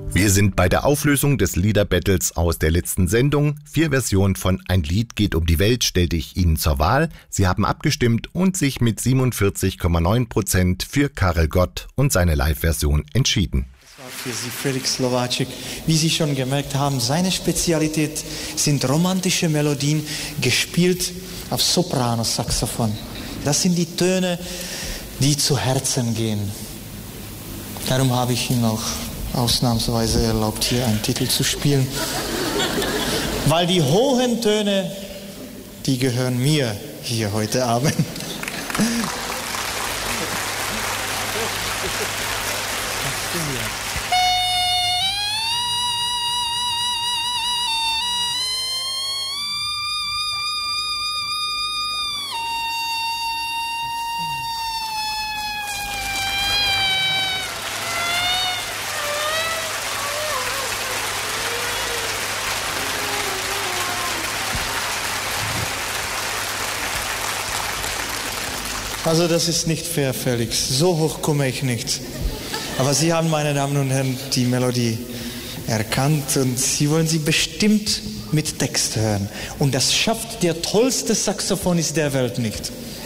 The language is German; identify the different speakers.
Speaker 1: Wir sind bei der Auflösung des Liederbattles aus der letzten Sendung. 4 Versionen von Ein Lied geht um die Welt stellte ich Ihnen zur Wahl. Sie haben abgestimmt und sich mit 47,9% für Karel Gott und seine Live-Version entschieden.
Speaker 2: Das war für Sie Felix Slováček. Wie Sie schon gemerkt haben, seine Spezialität sind romantische Melodien, gespielt auf Soprano-Saxophon. Das sind die Töne, die zu Herzen gehen. Darum habe ich ihn auch ausnahmsweise erlaubt, hier einen Titel zu spielen. Weil die hohen Töne, die gehören mir hier heute Abend. Also das ist nicht fair, Felix. So hoch komme ich nicht. Aber Sie haben, meine Damen und Herren, die Melodie erkannt und Sie wollen sie bestimmt mit Text hören. Und das schafft der tollste Saxophonist der Welt nicht.